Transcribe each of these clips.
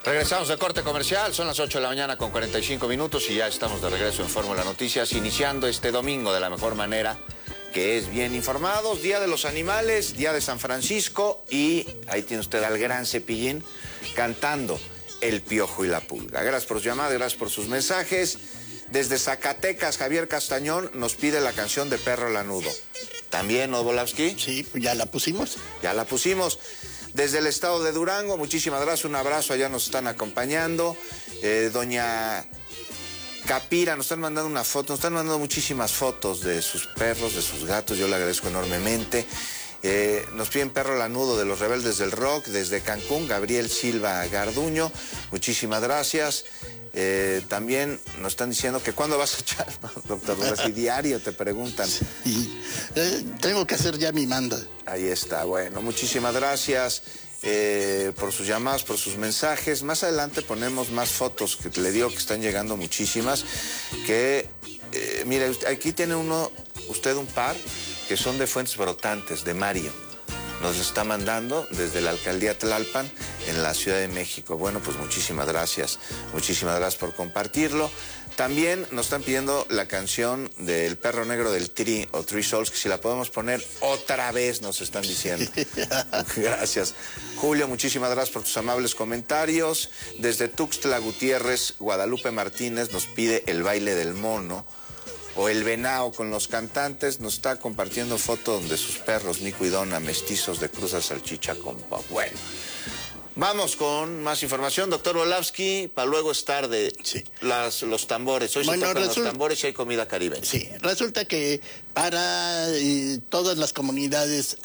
Regresamos de corte comercial, son las 8 de la mañana con 45 minutos y ya estamos de regreso en Fórmula Noticias, iniciando este domingo de la mejor manera, que es bien informados, Día de los Animales, Día de San Francisco, y ahí tiene usted al gran Cepillín cantando El Piojo y la Pulga. Gracias por sus llamadas, gracias por sus mensajes. Desde Zacatecas, Javier Castañón nos pide la canción de Perro Lanudo. ¿También, Obolavsky? Sí, pues ya la pusimos. Ya la pusimos. Desde el estado de Durango, muchísimas gracias, un abrazo, allá nos están acompañando. Doña Capira, nos están mandando una foto, nos están mandando muchísimas fotos de sus perros, de sus gatos, yo le agradezco enormemente. Nos piden Perro Lanudo de los Rebeldes del Rock, desde Cancún, Gabriel Silva Garduño, muchísimas gracias. También nos están diciendo que ¿cuándo vas a echar, doctor? Si diario te preguntan. Sí, tengo que hacer ya mi manda. Ahí está, bueno, muchísimas gracias por sus llamadas, por sus mensajes. Más adelante ponemos más fotos, que le digo que están llegando muchísimas, que, mire, aquí tiene usted un par que son de fuentes brotantes, de Mario. Nos lo está mandando desde la alcaldía Tlalpan en la Ciudad de México. Bueno, pues muchísimas gracias por compartirlo. También nos están pidiendo la canción del Perro Negro del Tri o Three Souls, que si la podemos poner otra vez, nos están diciendo. Gracias. Julio, muchísimas gracias por tus amables comentarios. Desde Tuxtla Gutiérrez, Guadalupe Martínez nos pide El Baile del Mono o El Venao con los cantantes. Nos está compartiendo fotos donde sus perros, Nico y Donna, mestizos de Cruz a Salchicha con pop. Bueno, vamos con más información, doctor Obolavsky, para luego estar de sí. los tambores. Hoy se tocan los tambores y hay comida caribeña. Sí, resulta que para todas las comunidades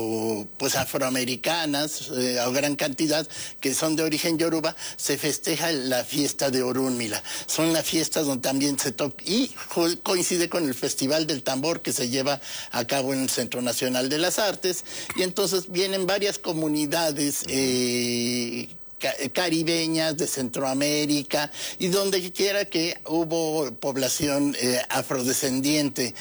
afroamericanas, o gran cantidad, que son de origen yoruba, se festeja la fiesta de Orúnmila. Son las fiestas donde también se toca, y coincide con el Festival del Tambor que se lleva a cabo en el Centro Nacional de las Artes, y entonces vienen varias comunidades caribeñas, de Centroamérica, y donde quiera que hubo población afrodescendiente,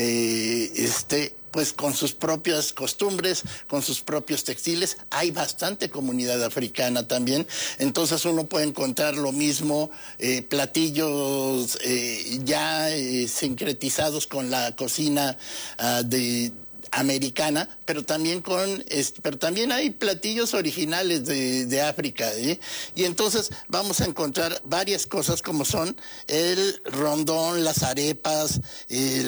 pues con sus propias costumbres, con sus propios textiles. Hay bastante comunidad africana también, entonces uno puede encontrar lo mismo, platillos ya sincretizados con la cocina americana, pero también hay platillos originales de África, y entonces vamos a encontrar varias cosas como son el rondón, las arepas,